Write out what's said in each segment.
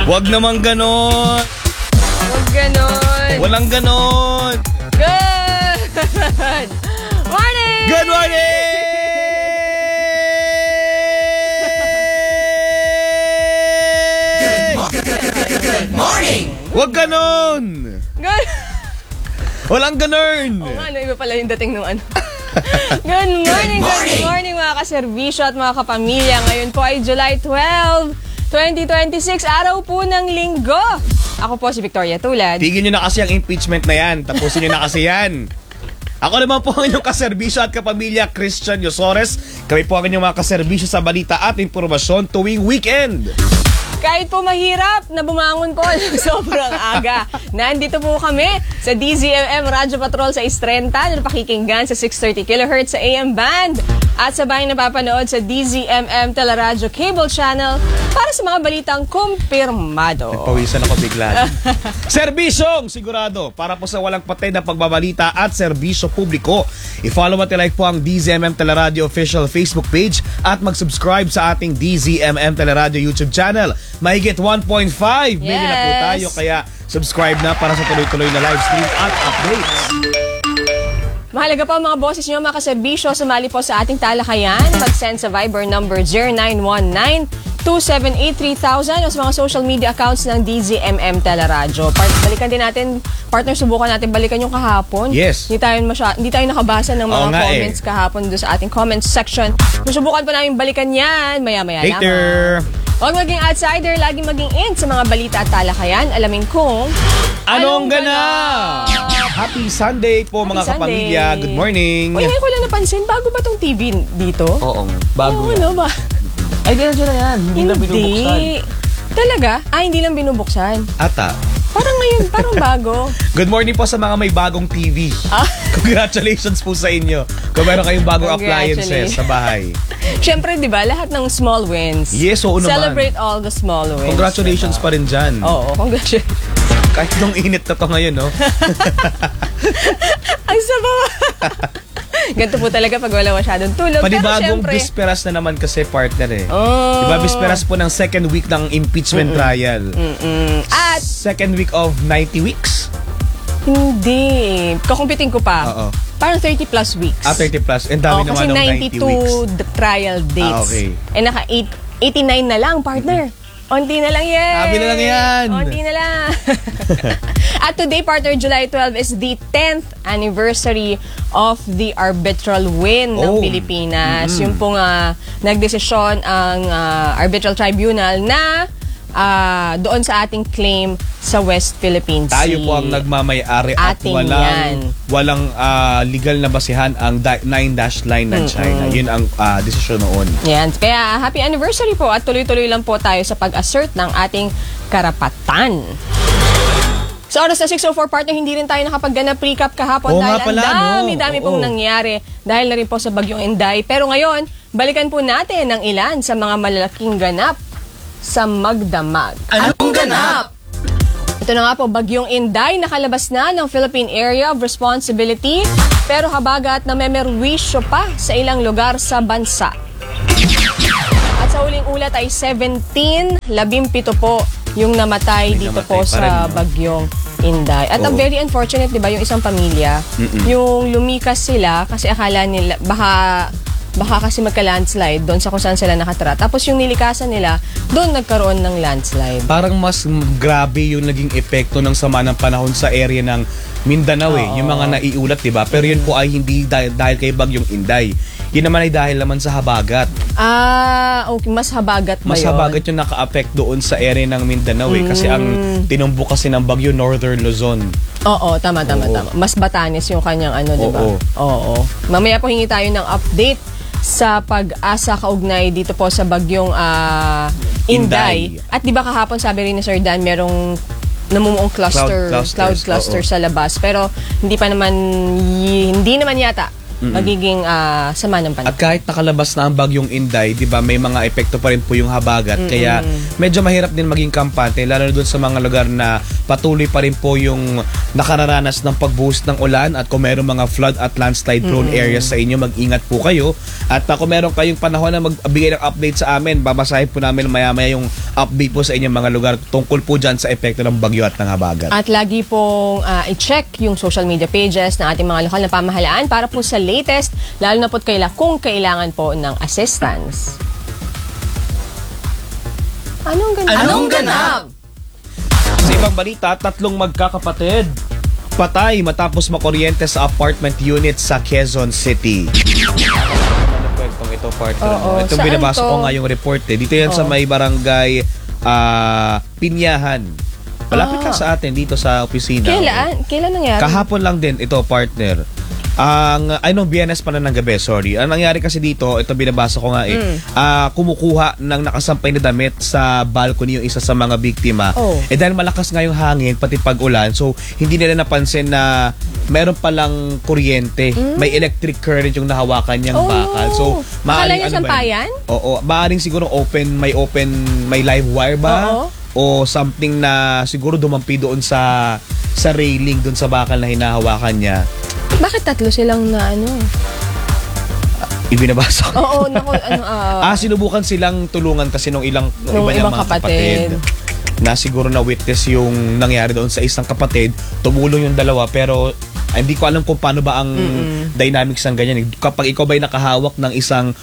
Wag naman ganon. Wag ganon. Walang ganon. Good morning! Good morning! Good morning! Wag ganon. Good. Walang ganon. Oo nga, iba pala yung dating nung ano. Good morning mga kaserbisyo at mga kapamilya. Ngayon po ay July 12, 2026, araw po ng linggo. Ako po si Victoria Tulad. Tigil nyo na kasi ang impeachment na yan. Tapusin nyo na kasi yan. Ako naman po ang inyong kaserbisyo at kapamilya, Christian Yosores. Kami po ang inyong mga kaserbisyo sa balita at impormasyon tuwing weekend. Kahit po mahirap na bumangon po ng sobrang aga, nandito po kami sa DZMM Radyo Patrol sa Istrenta na napakikinggan sa 630 kHz sa AM band at sabay napapanood sa DZMM Teleradyo Cable Channel para sa mga balitang kumpirmado. Pawisan ako bigla. Serbisyong sigurado para po sa walang patay na pagbabalita at serbisyo publiko. I-follow at i-like po ang DZMM Teleradyo official Facebook page at mag-subscribe sa ating DZMM Teleradyo YouTube channel. Mahigit 1.5 million na po tayo, kaya subscribe na para sa tuloy-tuloy na live stream at updates. Mahalaga po ang mga boses nyo, mga kaserbisyo. Sumali po sa ating talakayan. Mag-send sa Viber number 0919-278-3000 o sa mga social media accounts ng DZMM Teleradyo. Balikan din natin, partner, subukan natin balikan yung kahapon. Yes. Hindi tayo nakabasa ng mga comments kahapon doon sa ating comments section. Subukan po namin balikan yan maya-maya Later. lamang. Huwag maging outsider, laging maging in sa mga balita at talakayan. Alamin kung Anong ganap? Happy Sunday po mga Sunday. kapamilya. Good morning. Uy, ngayon ko lang napansin, bago ba tong TV dito? Oo, bago Oo, yan. ano ba? Ay, ganun na yan. Hindi lang binubuksan. Talaga? Hindi lang binubuksan. Ata. Parang ngayon, parang bago. Good morning po sa mga may bagong TV. Congratulations po sa inyo. Kung meron kayong bagong appliances sa bahay. Siyempre, di ba, lahat ng small wins. Yes, oo naman. Celebrate all the small wins. Congratulations pa rin dyan. Oo, congratulations. Kahit nung init na to ngayon, no? Ang sabaw. Ganito po talaga pag wala masyadong tulog. Panibagong pero bisperas na naman kasi, partner eh. Oh. Diba, bisperas po ng second week ng impeachment trial. At second week of 90 weeks? hindi. Kakumpitin ko pa. Oo. Parang 30 plus weeks. 30 plus. And dami naman ng 90 weeks. Kasi 92 trial dates. Okay. Eh naka 89 na lang, partner. Onti na lang yan. Sabi na lang yan. Onti na lang. At today, partner, July 12 is the 10th anniversary of the arbitral win ng Pilipinas. Yung pong nagdesisyon ang arbitral tribunal na doon sa ating claim sa West Philippine Sea. Tayo po ang nagmamayari at walang legal na basihan ang 9-dash line ng China. Yun ang desisyon noon. Yan. Kaya happy anniversary po at tuloy-tuloy lang po tayo sa pag-assert ng ating karapatan. Sa oras na 6:04, partner, hindi rin tayo nakapag-ganap recap kahapon dahil ang dami pong nangyari dahil na rin po sa bagyong Inday. Pero ngayon, balikan po natin ang ilan sa mga malalaking ganap sa Magdamag. Anong ganap? Ito na nga po, bagyong Inday nakalabas na ng Philippine Area of Responsibility pero habagat na memerwisyo pa sa ilang lugar sa bansa. At sa huling ulat ay 17 po yung namatay dito po sa bagyong Inday. At ang very unfortunate, di ba, yung isang pamilya, yung lumikas sila kasi akala nila baka kasi magka-landslide doon sa kung saan sila nakatira. Tapos yung nilikasan nila, doon nagkaroon ng landslide. Parang mas grabe yung naging epekto ng sama ng panahon sa area ng Mindanao yung mga naiulat, diba? Pero yun po ay hindi dahil kay bagyong Inday. Yun naman ay dahil naman sa habagat. Okay. Mas habagat ba Mas yun? habagat yung naka-affect doon sa area ng Mindanao kasi ang tinumbok kasi ng bagyo Northern Luzon. Oo, tama. Mas Batanes yung kanyang diba? Oo. Mamaya po hingi tayo ng update sa pag-asa kaugnay dito po sa bagyong Inday. At di ba kahapon sabi rin ni Sir Dan, merong namumuong cloud cluster sa labas. Pero hindi naman yata magiging sama ng panahon. At kahit nakalabas na ang bagyong Inday, 'di ba, may mga epekto pa rin po yung habagat. Kaya medyo mahirap din maging kampante, lalo na doon sa mga lugar na patuloy pa rin po yung nakararanas ng pagbuhos ng ulan, at kung meron mga flood at landslide prone areas sa inyo, mag-ingat po kayo. At kung meron kayong panahon na magbigay ng update sa amin, babasahin po namin maya-maya yung update po sa inyong mga lugar tungkol po dyan sa epekto ng bagyo at ng habagat. At lagi pong i-check yung social media pages ng ating mga lokal na pamahalaan para po sa latest, lalo na po kung kailangan po ng assistance. Anong ganap? Sa ibang balita, 3 magkakapatid patay matapos makuryente sa apartment unit sa Quezon City. Ano kwentong ito, partner? Itong saan binabasa to? ko nga yung report eh. Dito yan sa may barangay Pinyahan. Malapit lang sa atin dito sa opisina. Kailan nangyari? Kahapon lang din ito, partner. Biyernes pa na ng gabi, sorry. Ang nangyari kasi dito, ito binabasa ko nga kumukuha ng nakasampay na damit sa balcony yung isa sa mga biktima. Dahil malakas nga yung hangin, pati pag-ulan, so hindi nila napansin na meron palang kuryente. May electric current yung nahawakan niyang bakal. So, akala niya sampayan? Oo, maaaring siguro may live wire ba? O something na siguro dumampi doon sa railing doon sa bakal na hinahawakan niya. Bakit 3 silang na Ibinabasa ko. Oo, naku, sinubukan silang tulungan kasi nung iba niyang mga kapatid. Na siguro na witness yung nangyari doon sa isang kapatid. Tumulong yung dalawa, pero hindi ko alam kung paano ba ang dynamics ng ganyan. Kapag ikaw ba'y nakahawak ng isang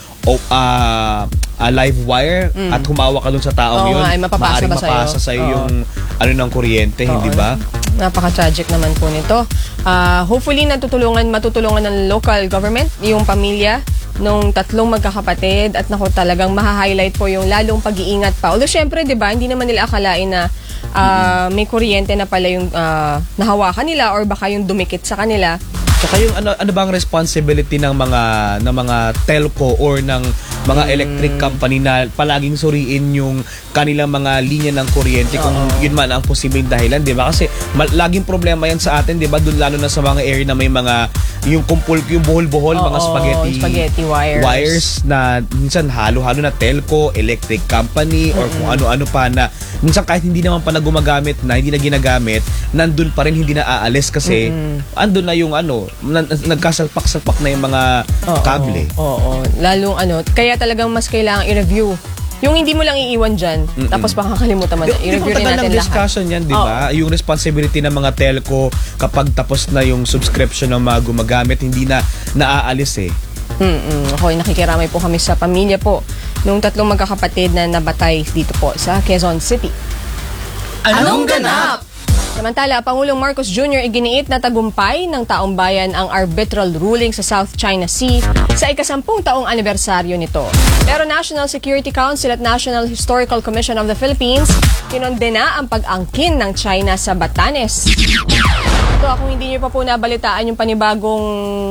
live wire at humawak ka doon sa taong yun, maaaring mapasa sa yung ng kuryente, hindi ba? Napaka-tragic naman po nito. Hopefully matutulungan ng local government, yung pamilya nung 3 magkakapatid, at naku, talagang maha-highlight po yung lalong pag-iingat pa. Although syempre, 'di ba, hindi naman nila akalain na may kuryente na pala yung nahawakan nila or baka yung dumikit sa kanila. Saka yung ano bang responsibility ng mga telco or ng mga electric company na palaging suriin yung kanilang mga linya ng kuryente kung yun man ang posibleng dahilan, 'di ba? Kasi laging problema yan sa atin, 'di ba? Doon lalo na sa mga area na may mga yung buhol-buhol, mga spaghetti wires na minsan halo-halo na telco, electric company, or kung ano-ano pa na minsan kahit hindi naman pa na gumagamit na, hindi na ginagamit, nandun pa rin, hindi na aalis kasi andun na yung nagkasalpak-salpak na yung mga kable. Lalong kaya talagang mas kailangan i-review. Yung hindi mo lang iiwan dyan, tapos makakalimutan mo na. I-review rin natin lahat. Discussion yan, di ba? Yung responsibility ng mga telco kapag tapos na yung subscription ng mga gumagamit, hindi na naaalis eh. Okay, nakikiramay po kami sa pamilya po nung 3 magkakapatid na nabatay dito po sa Quezon City. Anong ganap? Samantala, Pangulong Marcos Jr. iginiit na tagumpay ng taong bayan ang arbitral ruling sa South China Sea sa ika-10 taong anibersaryo nito. Pero National Security Council at National Historical Commission of the Philippines kinondena ang pag-angkin ng China sa Batanes. Ito, kung hindi niyo pa po nabalitaan yung panibagong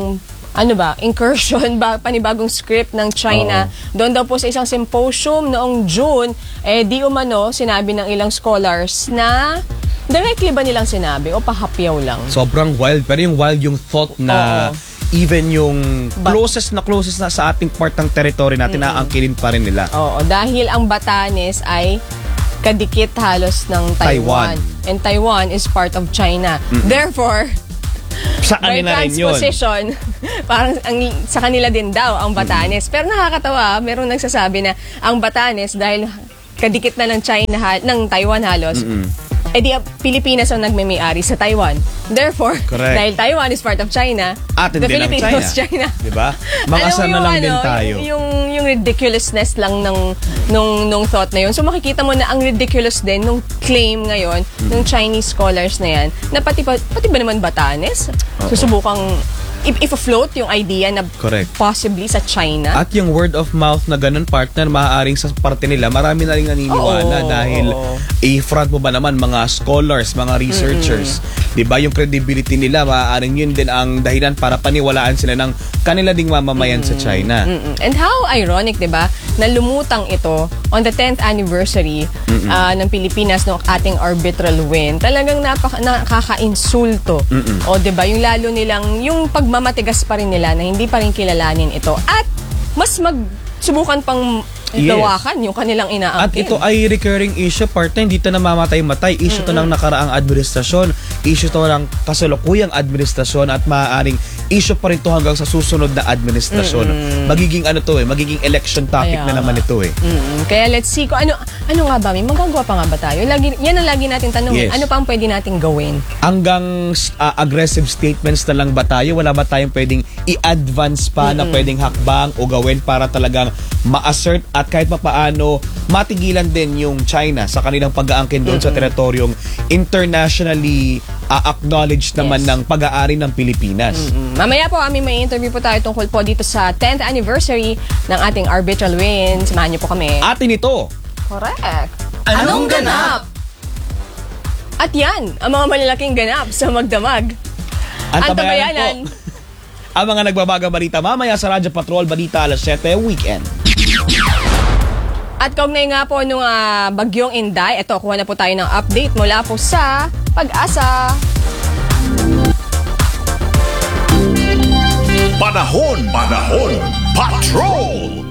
incursion ba, panibagong script ng China. Doon daw po sa isang symposium noong June, di umano sinabi ng ilang scholars na directly ba nilang sinabi o pahapyaw lang? Sobrang wild. Pero yung wild yung thought na even yung closest na sa ating part ng territory natin, naangkinin pa rin nila. Dahil ang Batanes ay kadikit halos ng Taiwan. And Taiwan is part of China. Therefore, sa kanila rin yun. Transposition, parang sa kanila din daw ang Batanes. Pero nakakatawa, merong nagsasabi na ang Batanes dahil kadikit na ng Taiwan halos, di Pilipinas ang nagme-may-ari sa Taiwan. Therefore, dahil Taiwan is part of China, the Philippines was China. Diba? Makasama lang din tayo. Yung ridiculousness lang nung thought na yun. So makikita mo na ang ridiculous din nung claim ngayon ng Chinese scholars na yan, na pati ba naman Batanes? Susubukang if-float yung idea na possibly sa China. At yung word of mouth na ganun, partner, maaaring sa parte nila, marami na rin naniniwala dahil i-front mo ba naman mga scholars, mga researchers. Diba? Yung credibility nila, maaaring yun din ang dahilan para paniwalaan sila ng kanila ding mamamayan sa China. And how ironic, diba, na lumutang ito on the 10th anniversary ng Pilipinas ng ating arbitral win. Talagang nakaka-insulto. O 'di ba? Yung lalo nilang yung pagmamatigas pa rin nila na hindi pa rin kilalanin ito at mas magsubukan pang dawakan yung kanilang inaangkin. At ito ay recurring issue, partner, hindi ito namamatay-matay. Issue to ng nakaraang administrasyon, issue to ng kasalukuyang administrasyon at maaaring issue pa rin to hanggang sa susunod na administrasyon. Magiging magiging election topic na naman ito eh. Kaya let's see kung ano nga ba, may magagawa pa nga ba tayo? Yan ang lagi natin tanongin. Yes. Ano pa ang pwede nating gawin? Hanggang aggressive statements na lang ba tayo? Wala ba tayong pwedeng i-advance pa na pwedeng hakbang o gawin para talagang ma-assert at kahit papaano matigilan din yung China sa kanilang pag-aangkin doon sa teritoryong internationally acknowledged naman ng pag-aari ng Pilipinas. Mamaya po may interview po tayo tungkol po dito sa 10th anniversary ng ating arbitral win. Samahan niyo po kami. Atin ito. Correct. Anong ganap? At yan, ang mga malalaking ganap sa magdamag. Ang tabayanan. po. Ang mga nagbabagang balita mamaya sa Radyo Patrol, balita alas 7, weekend. At kaugnay nga po nung bagyong Inday, ito, kuha na po tayo ng update mula po sa Pag-asa. Panahon Patrol!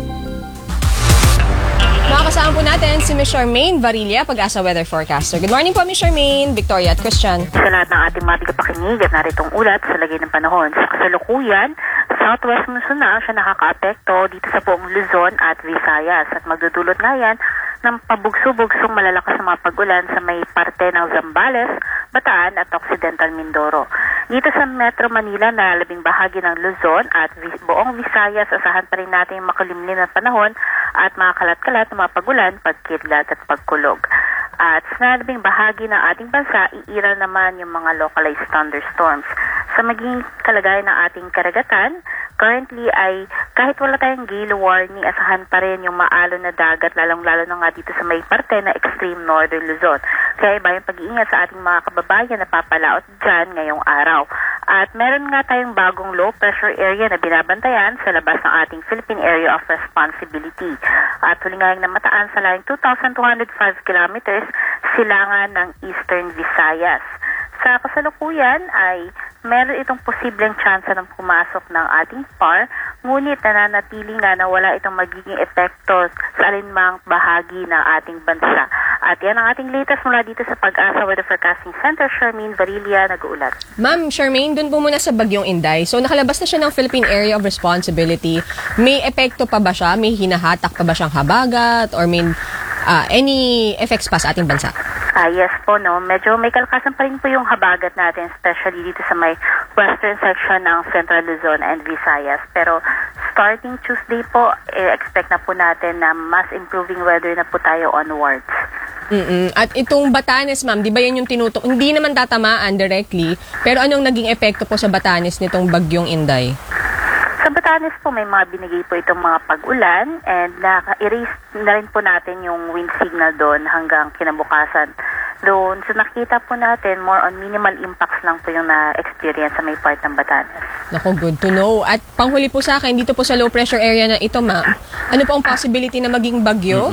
Makakasama po natin si Ms. Charmaine Varilla, Pag-asa Weather Forecaster. Good morning po, Ms. Charmaine, Victoria at Christian. Sa lahat ng ating mga tagapakinig at naritong ulat sa lagay ng panahon. Sa kasalukuyan, Southwest Monsoon na siya nakaka-apekto dito sa buong Luzon at Visayas at magdudulot nga yan ng pabugso-bugsong malalakas na mga pag-ulan sa may parte ng Zambales, Bataan at Occidental Mindoro. Dito sa Metro Manila na labing bahagi ng Luzon at buong Visayas, asahan pa rin natin yung makulimlim na panahon at mga kalat-kalat na mga pag-ulan, pagkidlat at pagkulog. At sa labing bahagi ng ating bansa, iiral naman yung mga localized thunderstorms. Sa maging kalagayan ng ating karagatan, currently ay kahit wala tayong gale warning, asahan pa rin yung maalon na dagat, lalong-lalo na nga dito sa may parte na extreme northern Luzon. Kaya iba yung pag-iingat sa ating mga kababayan na papalaot dyan ngayong araw. At meron nga tayong bagong low pressure area na binabantayan sa labas ng ating Philippine Area of Responsibility. At huli nga yung namataan sa layong 2,205 kilometers silangan ng Eastern Visayas. Sa kasalukuyan ay meron itong posibleng tsansa ng pumasok ng ating PAR, ngunit nananatili nga na wala itong magiging epekto sa alinmang bahagi ng ating bansa. At yan ang ating latest mula dito sa Pag-asa Weather Forecasting Center. Charmaine Varilla, nag-uulat. Ma'am Charmaine, dun po muna sa bagyong Inday. So nakalabas na siya ng Philippine Area of Responsibility. May epekto pa ba siya? May hinahatak pa ba siyang habagat? Or may any effects pa sa ating bansa? Yes po, no. Medyo may kalakasan pa rin po yung habagat natin, especially dito sa may western section ng Central Luzon and Visayas. Pero starting Tuesday po, expect na po natin na mas improving weather na po tayo onwards. At itong Batanes, ma'am, di ba yan yung tinutok? Hindi naman tatamaan directly, pero anong naging epekto po sa Batanes nitong bagyong Inday? Sa Batanes po, may mga binigay po itong mga pag-ulan and na-erase na rin po natin yung wind signal doon hanggang kinabukasan. Doon, so nakita po natin, more on minimal impacts lang po yung na-experience sa may part ng Batanes. Naku, good to know. At panghuli po sa akin, dito po sa low pressure area na ito, ma'am, ano po ang possibility na maging bagyo?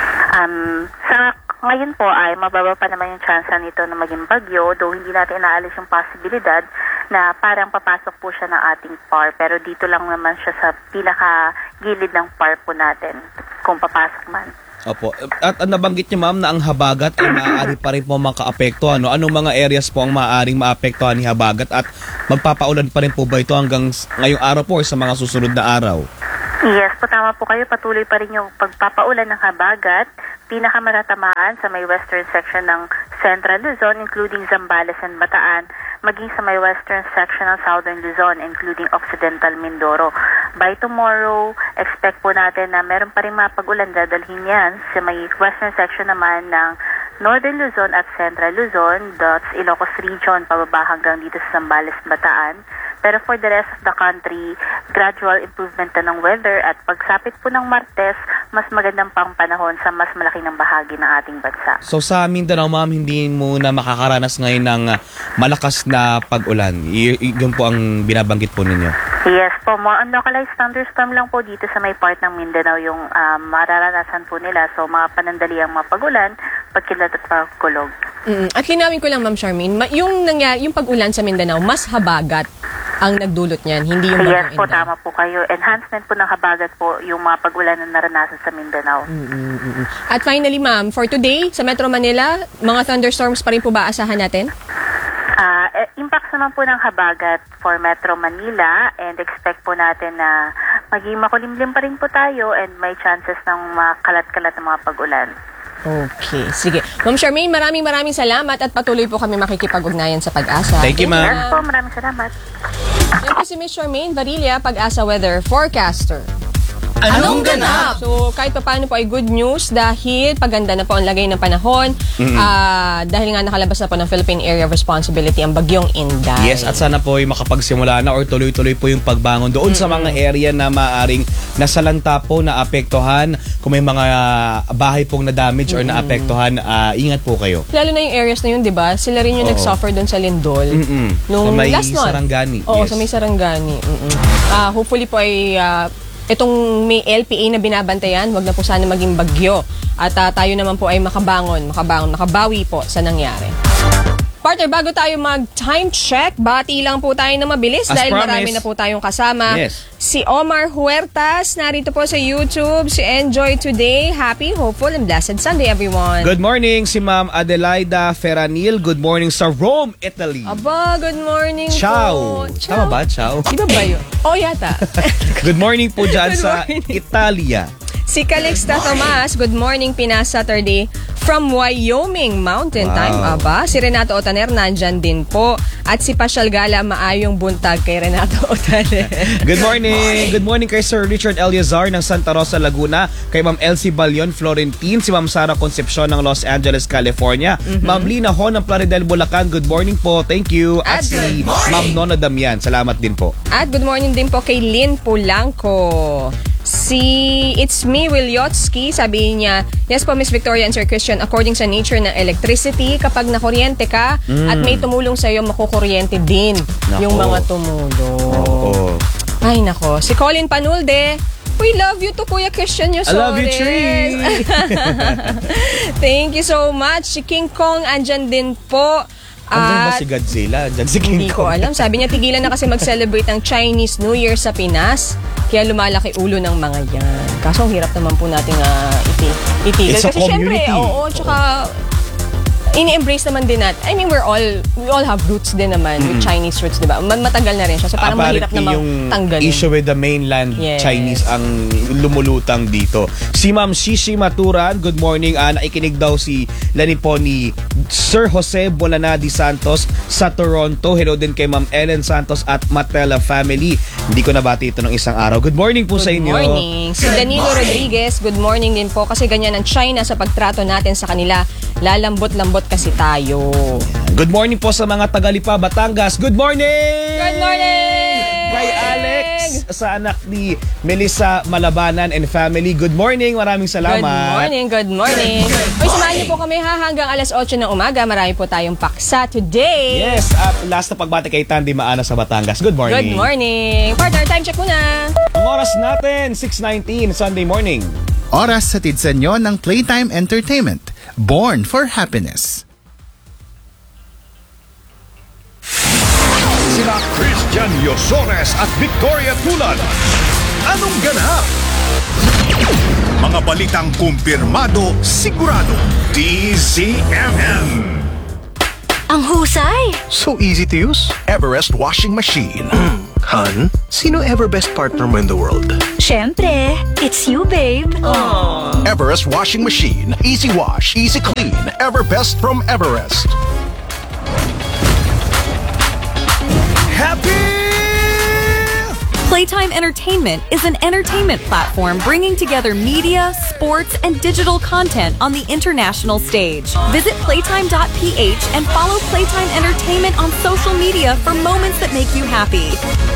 Sa ngayon po ay mababa pa naman yung chance nito na maging bagyo, though hindi natin inaalis yung posibilidad na parang papasok po siya ng ating PAR. Pero dito lang naman siya sa pinaka-gilid ng PAR po natin, kung papasok man. Opo. At nabanggit niyo, ma'am, na ang habagat ay maaari pa rin po makaapektuhan. Anong mga areas po ang maaaring maapektuhan ni habagat at magpapaulan pa rin po ba ito hanggang ngayong araw po sa mga susunod na araw? Yes po, tama po kayo. Patuloy pa rin yung pagpapaulan ng habagat. Pinakamatatamaan sa may western section ng Central Luzon, including Zambales and Bataan, maging sa may western section ng Southern Luzon, including Occidental Mindoro. By tomorrow, expect po natin na meron pa rin mga pag-ulan, dadalhin yan sa may western section naman ng Northern Luzon at Central Luzon, that's Ilocos Region, pababa hanggang dito sa Zambales, Bataan. Pero for the rest of the country, gradual improvement na ng weather at pagsapit po ng Martes, mas magandang pang panahon sa mas malaki ng bahagi ng ating bansa. So sa Mindanao, ma'am, hindi mo na makakaranas ngayon ng malakas na pag-ulan. Yun po ang binabanggit po ninyo. Yes po, more on localized thunderstorm lang po dito sa may part ng Mindanao yung mararanasan po nila. So, mga panandaliang mapagulan, pagkilat at pagkulog. At linawin ko lang, Ma'am Charmaine, yung pag-ulan sa Mindanao, mas habagat ang nagdulot niyan, hindi yung Yes bagyong po, Inday. tama po kayo. Enhancement po ng habagat po yung mga pag-ulan na naranasan sa Mindanao. At finally, Ma'am, for today, sa Metro Manila, mga thunderstorms pa rin po ba asahan natin? Impacts naman po ng habagat for Metro Manila and expect po natin na maging makulimlim pa rin po tayo and may chances ng makalat-kalat ng mga pag-ulan. Okay, sige. Ma'am Charmaine, maraming salamat at patuloy po kami makikipag-ugnayan sa Pag-asa. Thank you, ma'am. Yes po, maraming salamat. Yan po si Ms. Charmaine Varilla, Pag-asa Weather Forecaster. Anong ganap? So, kahit pa paano po ay good news dahil paganda na po ang lagay ng panahon. Dahil nga nakalabas na po ng Philippine Area of Responsibility ang bagyong Inday. Yes, at sana po ay makapagsimula na or tuloy-tuloy po yung pagbangon doon sa mga area na maaring nasalanta po, na apektuhan. Kung may mga bahay pong na-damage or na-apektuhan, ingat po kayo. Lalo na yung areas na yun, di ba? Sila rin yung nag-suffer doon sa Lindol. Sa may last month. Sarangani. Oo, Yes. sa may Sarangani. Hopefully po ay itong may LPA na binabantayan, wag na po sana maging bagyo. At tayo naman po ay makabawi po sa nangyari. Partner, bago tayo mag-time check, bati lang po tayo na mabilis As dahil promised. marami na po tayong kasama. Yes. Si Omar Huertas, narito po sa YouTube. Si Enjoy Today. Happy, hopeful, and blessed Sunday, everyone. Good morning, si Ma'am Adelaida Ferranil. Good morning sa Rome, Italy. Aba, good morning Ciao. po. Tama ba? Ciao. Di ba ba yun? Oh, yata. Good morning po dyan Good sa morning. Italia. Si Calixta Tomas, good morning, Pinas Saturday from Wyoming Mountain Wow. Time. Aba, si Renato Otaner nandyan din po. At si Pasyal Gala, maayong buntag kay Renato Otaner. Good morning. Good morning kay Sir Richard Eliazar ng Santa Rosa, Laguna. Kay Ma'am Elsie Balion, Florentine. Si Ma'am Sara Concepcion ng Los Angeles, California. Ma'am Lina Ho ng Plaridel, Bulacan. Good morning po. Thank you. At si Ma'am Nona Damian. Salamat din po. At good morning din po kay Lynn Polanco. Si It's Me Wilyotsky, sabi niya, yes po Miss Victoria and Sir Christian, according sa nature ng electricity, kapag nakuryente ka at may tumulong sa iyo, makukuryente din Nako. yung mga tumulong. Oo. Ay nako, si Colin Panulde, we love you to Kuya Christian I Yusores. love you, Tree. Thank you so much. Si King Kong, andyan din po. Andyan ba At si Godzilla? Andyan si King hindi ko Kong. alam. Sabi niya, tigilan na kasi mag-celebrate ng Chinese New Year sa Pinas. Kaya lumalaki ulo ng mga yan. Kaso ang hirap naman po natin itigil. It's a Kasi syempre, community. oo, tsaka ini-embrace naman din natin. I mean, we all have roots din naman with Chinese roots, di ba? Matagal na rin siya. So parang mahirap Apparently, namang yung tanggalin. issue with the mainland Yes. Chinese ang lumulutang dito. Si Ma'am Shishi Maturan, good morning. Naikinig daw si Lani po ni Sir Jose Bolanadi Santos sa Toronto. Hello din kay Ma'am Ellen Santos at Matela family. Hindi ko nabati ito ng isang araw. Good morning po sa inyo. Good morning. Si Danilo Rodriguez, good morning din po. Kasi ganyan ang China sa pagtrato natin sa kanila. Lalambot-lambot kasi tayo. Good morning po sa mga Tagalipa, Batangas. Good morning! Good morning! Kay Alex, sa anak ni Melissa Malabanan and family. Good morning, maraming salamat. Good morning. Uy, samahan niyo po kami hanggang alas 8 ng umaga. Marami po tayong paksa today. Yes, at last na pagbati kay Tandy Maana sa Batangas. Good morning. Good morning. Partner, time check muna. Ang oras natin, 6:19 Sunday morning. Oras sa sa inyo ng Playtime Entertainment. Born for Happiness. Sina Christian Yosores at Victoria Tulad. Anong ganap? Mga balitang kumpirmado, sigurado. DZMM. Ang husay! So easy to use. Everest Washing Machine. Han, sino ever best partner mo in the world? Siyempre, it's you, babe. Everest Washing Machine. Easy wash, easy clean. Everbest from Everest. Happy! Playtime Entertainment is an entertainment platform bringing together media, sports, and digital content on the international stage. Visit playtime.ph and follow Playtime Entertainment on social media for moments that make you happy.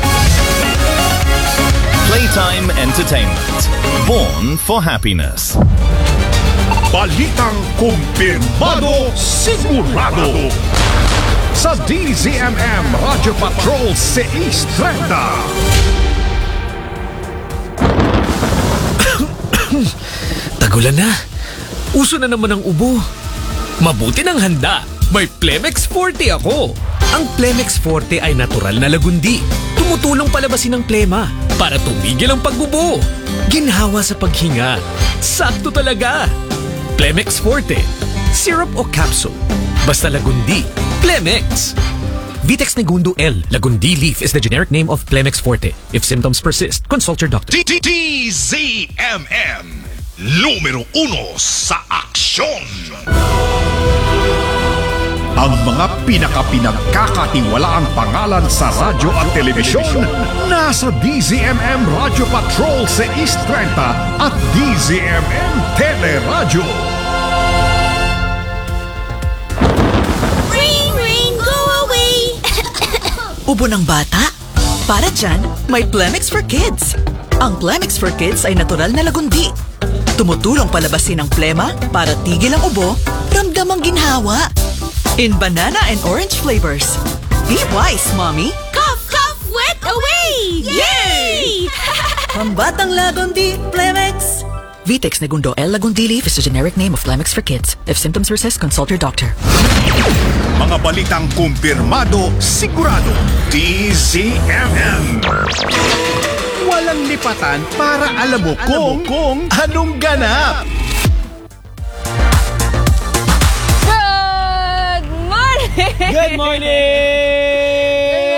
Playtime Entertainment. Born for happiness. Balitang kumpirmado, sigurado. Sa DZMM Radio Patrol 630. Tagulan na. Uso na naman ang ubo. Mabuti ng handa. May Plemex Forte ako. Ang Plemex Forte ay natural na lagundi. Tumutulong palabasin ang plema para tumigil ang pagbubo. Ginhawa sa paghinga. Sakto talaga. Plemex Forte. Syrup o capsule. Basta lagundi. Plemex. Vitex Negundo L. Lagundi leaf is the generic name of Plemex Forte. If symptoms persist, consult your doctor. DZMM. Numero 1 sa aksyon. Ang mga pinagkakatiwalaang pangalan sa radyo at telebisyon nasa DZMM Radio Patrol sa East 30 at DZMM Teleradyo. Ring, ring, go away! Ubo ng bata? Para dyan, may Plemex for Kids. Ang Plemex for Kids ay natural na lagundi. Tumutulong palabasin ang plema para tigil ang ubo, ramdam ang ginhawa. In banana and orange flavors. Be wise, Mommy. Cough, cough, wet away! Yay! Pambatang lagundi, Plemex. Vitex Negundo L. Lagundi Leaf is the generic name of Plemex for Kids. If symptoms persist, consult your doctor. Mga balitang kumpirmado, sigurado. DZMM. Walang lipatan para alam mo kung anong ganap. Good morning!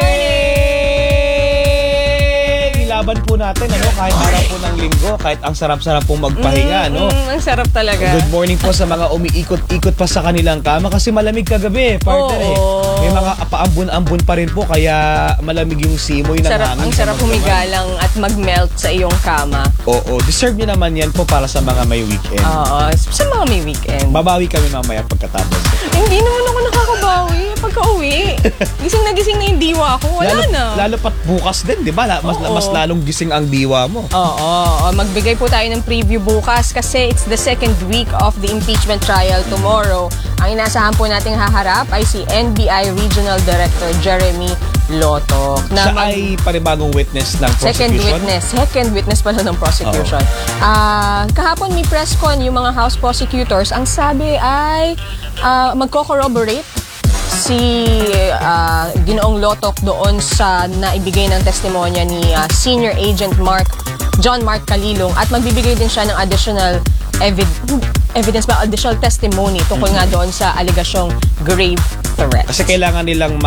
Ilaban po natin, kahit araw po ng linggo, kahit ang sarap-sarap pong magpahinga, Ang sarap talaga. Good morning po sa mga umiikot-ikot pa sa kanilang kama kasi malamig kagabi, partner May mga paambun-ambun pa rin po kaya malamig yung simoy ng hangin. Ang sarap humigalang at mag-melt sa iyong kama. Oo, deserve nyo naman yan po para sa mga may weekend. Oo, sa mga may weekend. Babawi kami mamaya pagkatapos. Hindi naman ako nakakabawi pagka-uwi. Gising na yung diwa ko. Wala na. Lalo pat bukas din, di ba? Mas lalong gising ang diwa mo. Oo. Magbigay po tayo ng preview bukas kasi it's the second week of the impeachment trial tomorrow. Ang inaasahan po nating haharap ay si NBI Regional Director Jeremy Loto. Siya ay panibagong witness ng prosecution? Second witness pala ng prosecution. Kahapon may press con yung mga House prosecutors. Ang sabi ay magko-corroborate si Ginoong Lotok doon sa naibigay ng testimonya ni Senior Agent John Mark Calilong at magbibigay din siya ng additional evidence ba, additional testimony tungkol nga doon sa alegasyong grave threat. Kasi kailangan nilang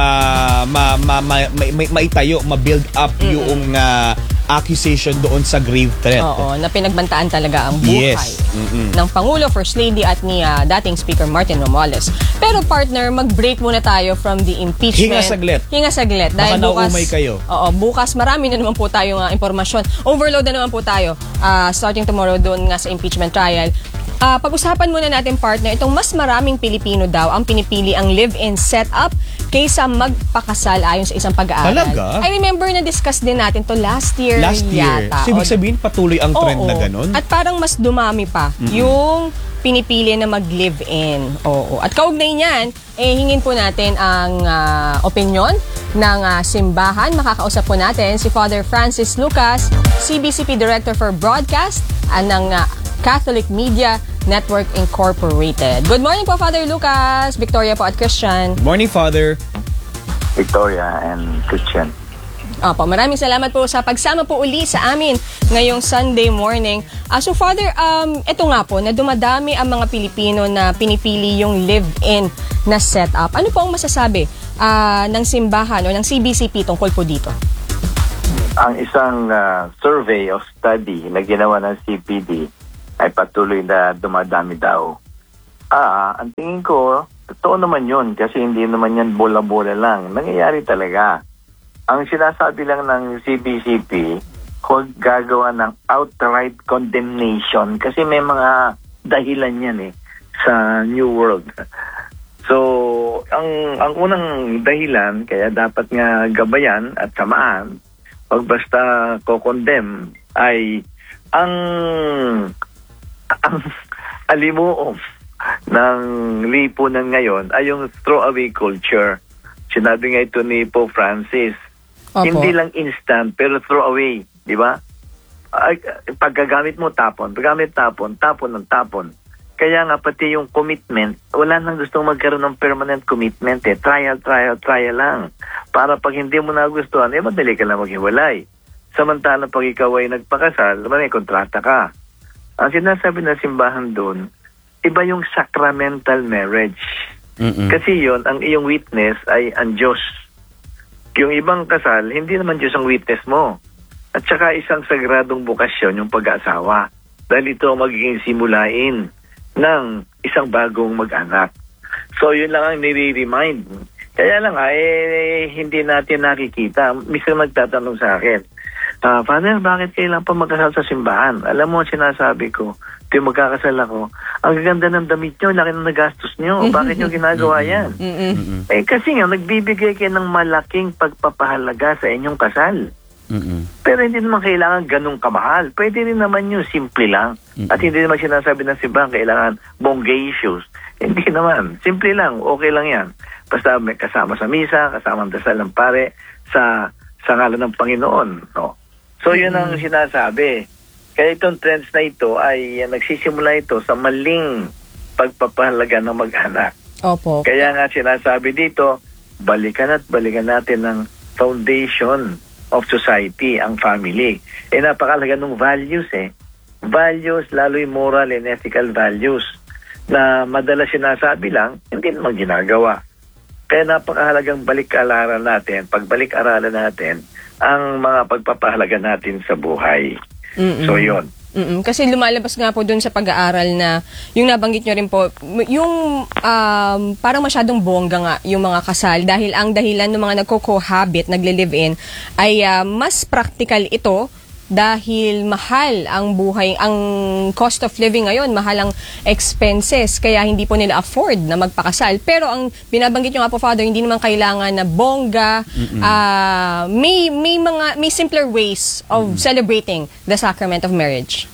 maitayo, ma-build up yung accusation doon sa grave threat. Oo, na pinagbantaan talaga ang buhay ng Pangulo, First Lady at ni dating Speaker Martin Romualdez. Pero partner, mag-break muna tayo from the impeachment. Hinga saglit. Baka Dahil bukas, naumay kayo. Oo, bukas marami na naman po tayong impormasyon. Overload na naman po tayo starting tomorrow doon nga sa impeachment trial. Pag-usapan muna natin, partner, itong mas maraming Pilipino daw ang pinipili ang live-in setup kaysa magpakasal ayon sa isang pag-aaral. Talaga? I remember na-discuss din natin to last year yata. So, ibig sabihin patuloy ang trend na ganun? At parang mas dumami pa yung pinipili na mag-live-in. Oo. At kaugnay niyan, hingin po natin ang opinion ng simbahan. Makakausap po natin si Father Francis Lucas, CBCP Director for Broadcast ng Catholic Media Network Incorporated. Good morning po, Father Lucas. Victoria po at Christian. Good morning, Father. Victoria and Christian. Opo, maraming salamat po sa pagsama po uli sa amin ngayong Sunday morning. So Father, ito nga po, na dumadami ang mga Pilipino na pinipili yung live-in na setup. Ano po ang masasabi ng simbahan o ng CBCP tungkol po dito? Ang isang survey of study na ginawa ng CPD ay patuloy na dumadami daw. Ang tingin ko, totoo naman yun kasi hindi naman yan bola-bola lang. Nangyayari talaga. Ang sinasabi lang ng CBCP, huwag gagawa ng outright condemnation kasi may mga dahilan yan sa New World. So, ang unang dahilan, kaya dapat nga gabayan at samaan, pag basta ko-condemn, ay ang alimuong ng lipunan ngayon ay yung throwaway culture. Sinabi nga ito ni Pope Francis. Opo. Hindi lang instant, pero throwaway, di ba? paggagamit mo, tapon. Paggamit, tapon ng tapon. Kaya nga, pati yung commitment, wala nang gustong magkaroon ng permanent commitment eh. Trial lang. Para pag hindi mo nagustuhan, madali ka lang maghiwalay. Samantalang pag ikaw ay nagpakasal, may kontrata ka. Ang sinasabi na simbahan doon, iba yung sacramental marriage. Kasi yon ang iyong witness ay ang Diyos. Yung ibang kasal, hindi naman Diyos ang witness mo. At saka isang sagradong bukasyon yung pag-aasawa. Dahil ito ang magiging simulain ng isang bagong mag-anak. So yun lang ang nire-remind. Kaya lang hindi natin nakikita. Minsan nagtatanong sa akin, Father, bakit kailangan pa magkasal sa simbahan? Alam mo, sinasabi ko, yung magkakasal ako, ang ganda ng damit nyo, laki ng nagastos nyo. Bakit nyo ginagawa yan? Kasi nga, nagbibigay kayo ng malaking pagpapahalaga sa inyong kasal. Pero hindi naman kailangan ganun kamahal. Pwede rin naman yung simple lang. At hindi naman sinasabi ng simbahan kailangan bonggacious. Hindi naman. Simple lang. Okay lang yan. Basta may kasama sa misa, kasama ang dasal ng pare sa ngalan ng Panginoon. No? So yun ang sinasabi. Kaya itong trends na ito ay nagsisimula ito sa maling pagpapahalaga ng mag-anak. Opo. Kaya nga sinasabi dito, balikan natin ng foundation of society, ang family. Napakalaga ng values Values, lalo yung moral and ethical values na madalas sinasabi lang, hindi naman ginagawa. Kaya napakahalagang pagbalik-aralan natin ang mga pagpapahalaga natin sa buhay. So, yun. Kasi lumalabas nga po dun sa pag-aaral na yung nabanggit nyo rin po, yung parang masyadong bongga nga yung mga kasal dahil ang dahilan ng mga nagko-cohabit, nagle-live-in, ay mas practical ito dahil mahal ang buhay, ang cost of living ngayon, mahal ang expenses, kaya hindi po nila afford na magpakasal. Pero ang binabanggit nyo nga po, Father, hindi naman kailangan na bongga, may simpler ways of celebrating the sacrament of marriage.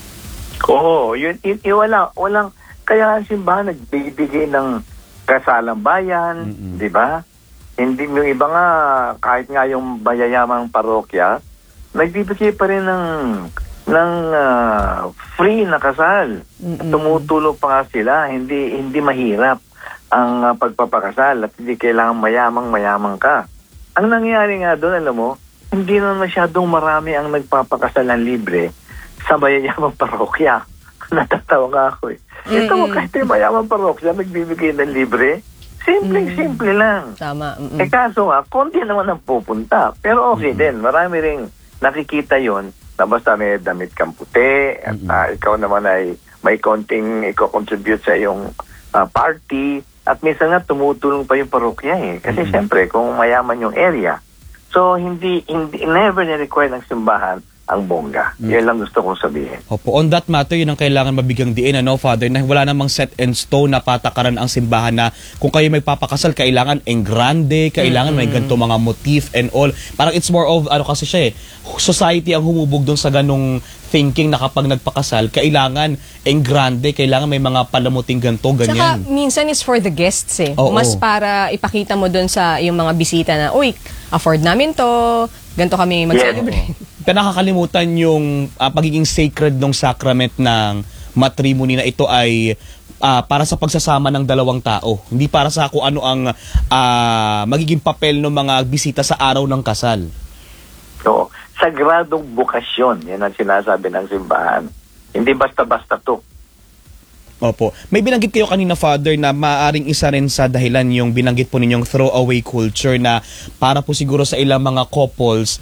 Oo, walang, kaya ang simbahan nagbibigay ng kasalang bayan, di ba? Hindi, yung iba nga, kahit nga yung mayayamang parokya, nagbibigay pa rin ng free na kasal. Tumutulong pa nga sila. Hindi mahirap ang pagpapakasal at hindi kailangan mayamang ka. Ang nangyayari nga doon, alam mo, hindi na masyadong marami ang nagpapakasal ng libre sa mayayamang parokya. Natatawa nga ako Ito mo, kahit yung mayamang parokya, nagbibigay ng libre. Simple lang. Tama. Kaso nga, konti naman ang pupunta. Pero okay din. Marami ring nakikita yon na basta may damit kang puti at ikaw naman ay may konting i-contribute sa iyong party at minsan nga tumutulong pa yung parokya kasi syempre kung mayaman yung area. So hindi never ni-require ng simbahan ang bongga. Yan lang gusto kong sabihin. Opo, on that matter, yun ang kailangan mabigyang diin, Father, na wala namang set in stone na patakaran ang simbahan na kung kayo may papakasal, kailangan en grande, kailangan may ganito mga motif and all. Parang it's more of, kasi siya society ang humubog doon sa ganong thinking na kapag nagpakasal, kailangan en grande, kailangan may mga palamuting ganito, ganyan. Saka minsan is for the guests Mas para ipakita mo doon sa yung mga bisita na, uy, afford namin to, ganito kami mag-celebrate. Pero nakakalimutan yung pagiging sacred ng sacrament ng matrimony na ito ay para sa pagsasama ng dalawang tao. Hindi para sa kung ano ang magiging papel ng mga bisita sa araw ng kasal. So, sagradong bukasyon, yan ang sinasabi ng simbahan. Hindi basta-basta to. Opo. May binanggit kayo kanina, Father, na maaring isa rin sa dahilan yung binanggit po ninyong throwaway culture na para po siguro sa ilang mga couples,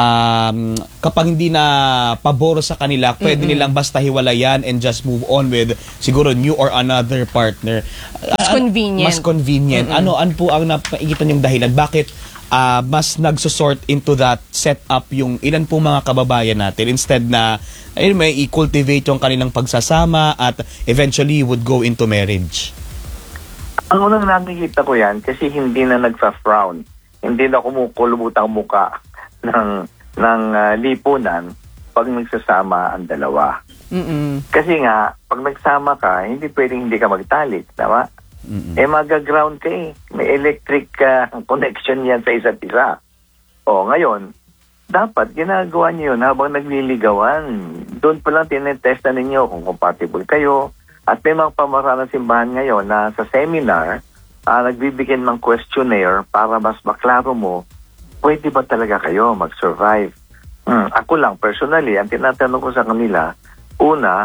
kapag hindi na pabor sa kanila, pwede nilang basta hiwalayan and just move on with siguro new or another partner. Mas convenient. Ano po ang napaigitan yung dahilan? Bakit mas nagsusort into that setup yung ilan po mga kababayan natin instead na may i-cultivate yung kanilang pagsasama at eventually would go into marriage? Ang unang nakikita ko yan kasi hindi na nagsa-frown, hindi na kumukulubutang muka ng lipunan pag nagsasama ang dalawa. Kasi nga, pag nagsama ka, hindi pwedeng hindi ka magtalik, tama? Mag-ground ka May electric connection yan sa isa't isa. Ngayon, dapat ginagawa niyo yun habang nagliligawan. Doon pa lang tinetest na ninyo kung compatible kayo. At may mga pamaraan ng simbahan ngayon na sa seminar, nagbibigyan ng questionnaire para mas maklaro mo, pwede ba talaga kayo mag-survive? Ako lang, personally, ang tinatanong ko sa kanila, una,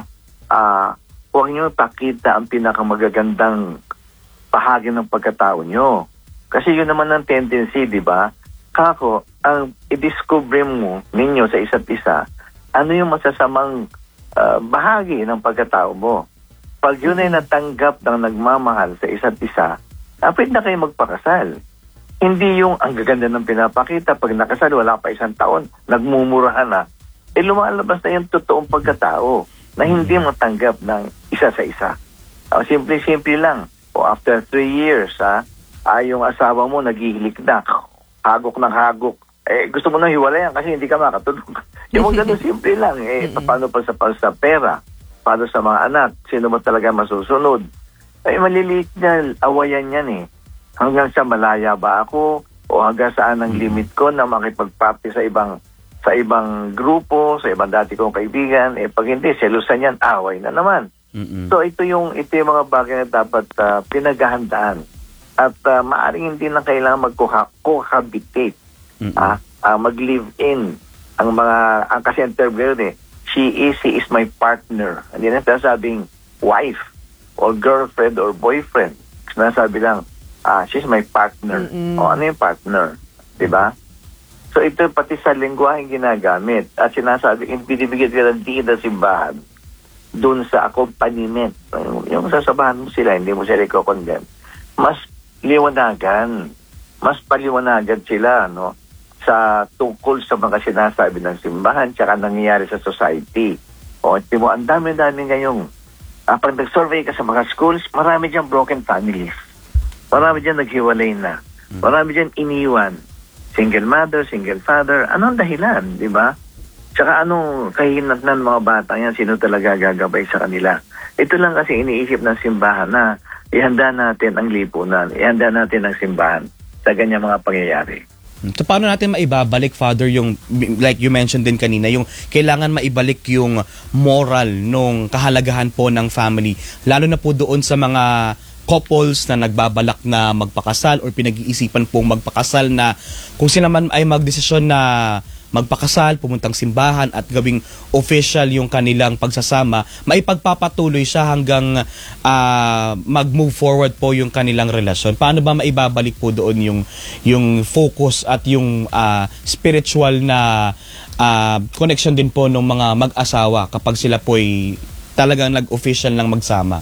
huwag niyo pakita ang pinakamagagandang bahagi ng pagkatao nyo. Kasi yun naman ang tendency, di ba? Kako, ang i-discover mo ninyo sa isa't isa, ano yung masasamang bahagi ng pagkatao mo. Pag yun ay natanggap ng nagmamahal sa isa't isa, pwede na kayo magpakasal. Hindi yung ang gaganda ng pinapakita, pag nakasal, wala pa 1 taon, nagmumurahan na. Lumalabas na yung totoong pagkatao na hindi matanggap ng isa sa isa. Simple-simple lang. After 3 years, yung asawa mo naghihilik na, hagok ng hagok. Gusto mo nang hiwalayan kasi hindi ka makatulog. Yung ganun simple lang. Paano pa sa pera? Paano sa mga anak? Sino ba talaga masusunod? Maliliit na awayan yan Hanggang sa malaya ba ako? O hanggang saan ang limit ko na makipag-party sa ibang grupo, sa ibang dati kong kaibigan? Pag hindi, selusan yan, away na naman. So ito yung mga bagay na dapat pinaghahandaan. At maaring hindi na kailangan mag-cohabitate. Mag-live-in. Kasi ang term he is my partner. Hindi na sinasabing wife or girlfriend or boyfriend. Sinasabi lang, she's my partner. Ano yung partner? Diba? So ito pati sa lengguwaheng ginagamit. At sinasabi, binibigyan ka ng diin na simbahan doon sa accompaniment. Yung sasabahan mo sila, hindi mo sila i-condemn. Mas liwanagan. Mas paliwanagan sila, sa tungkol sa mga sinasabi ng simbahan tsaka nangyayari sa society. Ang dami-dami ngayong pag nag-survey ka sa mga schools, marami dyan broken families. Marami dyan naghiwalay na. Marami dyan iniwan. Single mother, single father. Anong dahilan, di ba? Tsaka anong kahinatnan mga bata yan, sino talaga gagabay sa kanila. Ito lang kasi iniisip ng simbahan na ihanda natin ang lipunan, ihanda natin ang simbahan sa ganyang mga pangyayari. So paano natin maibabalik, Father, yung like you mentioned din kanina, yung kailangan maibalik yung moral nung kahalagahan po ng family, lalo na po doon sa mga couples na nagbabalak na magpakasal or pinag-iisipan pong magpakasal na kung sila man ay magdesisyon na magpakasal, pumuntang simbahan at gawing official yung kanilang pagsasama, maipagpapatuloy siya hanggang mag-move forward po yung kanilang relasyon. Paano ba maibabalik po doon yung focus at yung spiritual na connection din po ng mga mag-asawa kapag sila po ay talagang nag-official lang magsama?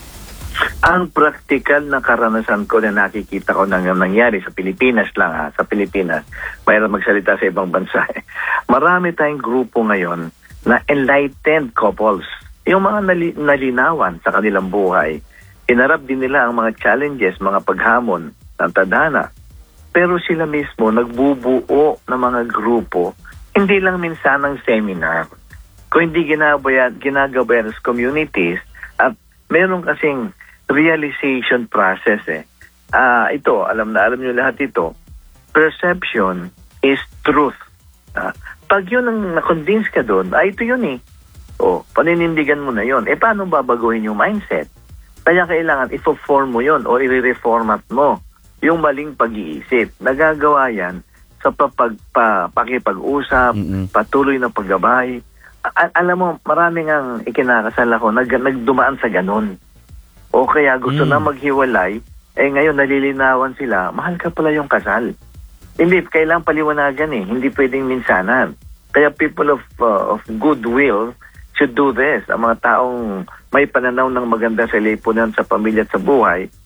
Ang practical na karanasan ko na nakikita ko nang nangyari sa Pilipinas lang, sa Pilipinas, mayroon magsalita sa ibang bansa. Marami tayong grupo ngayon na enlightened couples. Yung mga nalinawan sa kanilang buhay, inarap din nila ang mga challenges, mga paghamon ng tadhana. Pero sila mismo nagbubuo ng mga grupo, hindi lang minsan ng seminar. Kung hindi ginagabayan sa communities, at meron kasing realization process ito, alam nyo lahat ito, perception is truth. Pag yun ang na-convince ka doon, ito yun paninindigan mo na yun. Paano babaguhin yung mindset? Kaya kailangan i-form mo yun o i-reformat mo yung maling pag-iisip. Nagagawa yan sa pakipag-usap, patuloy na paggabay. Alam mo, maraming ang ikinakasal ako, nagdumaan sa ganun. O kaya gusto na maghiwalay, ngayon nalilinawan sila, mahal ka pala yung kasal. Hindi, kailangan paliwanagan hindi pwedeng minsanan. Kaya people of goodwill should do this. Ang mga taong may pananaw ng maganda sa lipunan, sa pamilya at sa buhay,